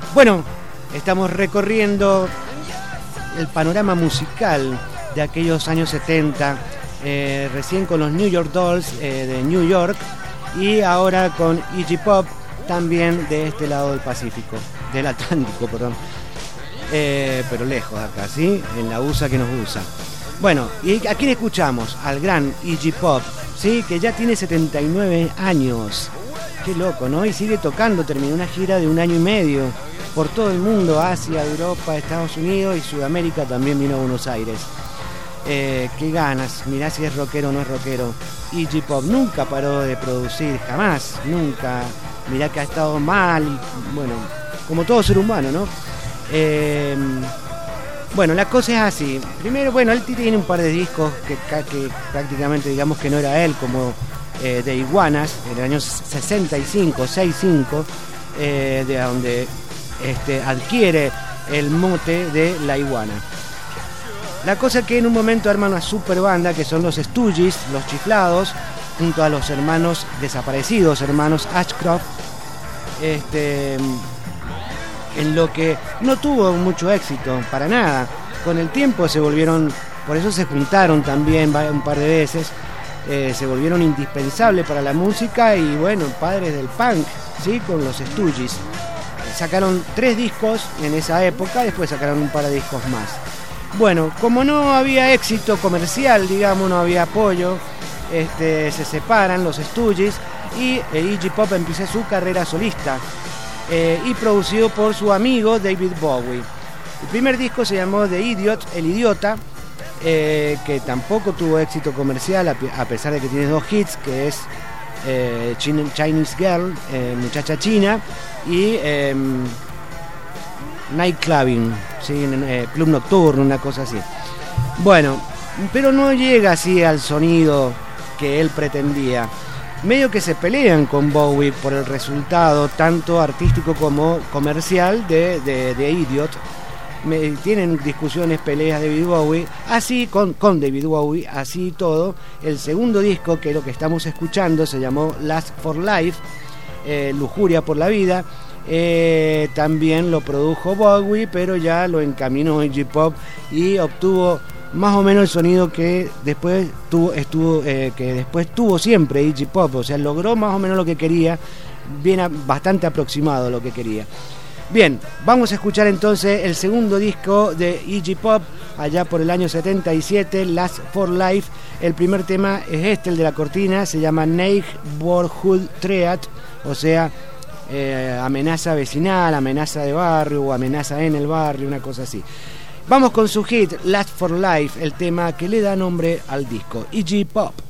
Bueno, estamos recorriendo el panorama musical de aquellos años 70, recién con los New York Dolls de New York y ahora con Iggy Pop, también de este lado del Pacífico, del Atlántico, perdón. Pero lejos acá, ¿sí? En la USA que nos usa. Bueno, ¿y a quién escuchamos? Al gran Iggy Pop, ¿sí? Que ya tiene 79 años. Qué loco, ¿no? Y sigue tocando, terminó una gira de 1 año y medio por todo el mundo, Asia, Europa, Estados Unidos y Sudamérica, también vino a Buenos Aires. Qué ganas, mirá si es rockero o no es rockero. Iggy Pop nunca paró de producir, jamás, nunca. Mirá que ha estado mal, bueno, como todo ser humano, ¿no? Bueno, la cosa es así. Primero, bueno, él tiene un par de discos que prácticamente digamos que no era él, como de Iguanas, en el año 65, de donde adquiere el mote de La Iguana. La cosa es que en un momento arma una super banda que son los Stooges, los Chiflados, junto a los hermanos desaparecidos, hermanos Ashcroft, en lo que no tuvo mucho éxito, para nada. Con el tiempo se volvieron, por eso se juntaron también un par de veces, se volvieron indispensables para la música y bueno, padres del punk, ¿sí? Con los Stooges. Sacaron 3 discos en esa época, después sacaron un par de discos más. Bueno, como no había éxito comercial, digamos, no había apoyo, se separan los Stooges y Iggy Pop empieza su carrera solista. Y producido por su amigo David Bowie. El primer disco se llamó The Idiot, El Idiota, que tampoco tuvo éxito comercial a pesar de que tiene 2 hits, que es Chinese Girl, Muchacha China, y Night Clubbing, ¿sí? Club Nocturno, una cosa así. Bueno, pero no llega así al sonido que él pretendía. Medio que se pelean con Bowie por el resultado tanto artístico como comercial de Idiot. Tienen discusiones, peleas David Bowie, así con David Bowie, así todo. El segundo disco, que es lo que estamos escuchando, se llamó Lust for Life, Lujuria por la Vida. También lo produjo Bowie, pero ya lo encaminó Iggy Pop y obtuvo más o menos el sonido que después tuvo siempre Iggy Pop, o sea, logró más o menos lo que quería, bastante aproximado a lo que quería. Bien, vamos a escuchar entonces el segundo disco de Iggy Pop, allá por el año 77, Lust for Life. El primer tema es el de la cortina, se llama Neighborhood Threat, o sea, amenaza vecinal, amenaza de barrio o amenaza en el barrio, una cosa así. Vamos con su hit Lust for Life, el tema que le da nombre al disco, Iggy Pop.